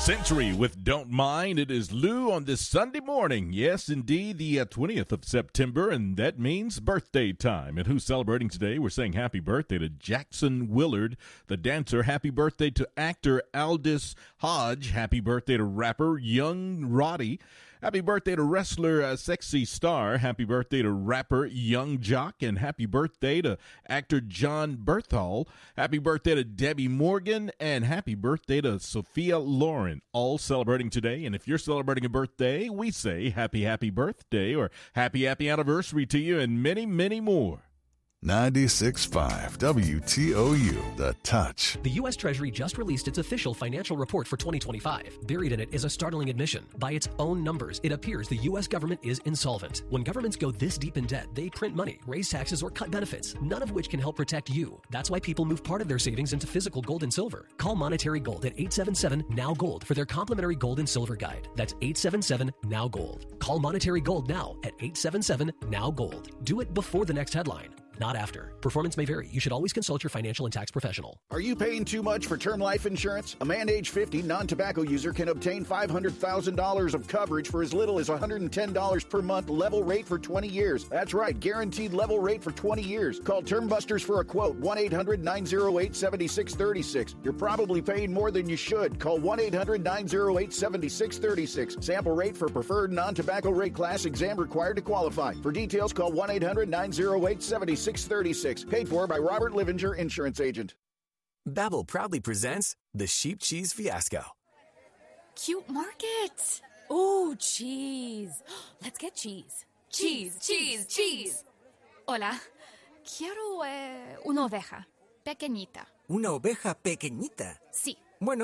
Century with Don't Mind. It is Lou on this Sunday morning. Yes, indeed, the 20th of September, and that means birthday time. And who's celebrating today? We're saying happy birthday to Jackson Willard, the dancer. Happy birthday to actor Aldous Hodge. Happy birthday to rapper Young Roddy. Happy birthday to wrestler Sexy Star. Happy birthday to rapper Young Jock. And happy birthday to actor John Berthal. Happy birthday to Debbie Morgan. And happy birthday to Sophia Loren. All celebrating today. And if you're celebrating a birthday, we say happy, happy birthday or happy, happy anniversary to you and many, many more. 96.5 WTOU, The Touch. The U.S. Treasury just released its official financial report for 2025. Buried in it is a startling admission. By its own numbers, it appears the U.S. government is insolvent. When governments go this deep in debt, they print money, raise taxes, or cut benefits, none of which can help protect you. That's why people move part of their savings into physical gold and silver. Call Monetary Gold at 877-NOW-GOLD for their complimentary gold and silver guide. That's 877-NOW-GOLD. Call Monetary Gold now at 877-NOW-GOLD. Do it before the next headline, not after. Performance may vary. You should always consult your financial and tax professional. Are you paying too much for term life insurance? A man age 50 non-tobacco user can obtain $500,000 of coverage for as little as $110 per month, level rate for 20 years. That's right, guaranteed level rate for 20 years. Call Term Busters for a quote, 1-800-908-7636. You're probably paying more than you should. Call 1-800-908-7636. Sample rate for preferred non-tobacco rate class, exam required to qualify. For details, call 1-800-908-7636. Paid for by Robert Livinger, insurance agent. Babbel proudly presents the Sheep Cheese Fiasco. Cute market. Ooh, cheese. Let's get cheese. Cheese, cheese, cheese. Hola. Quiero una oveja pequeñita. ¿Una oveja pequeñita? Sí.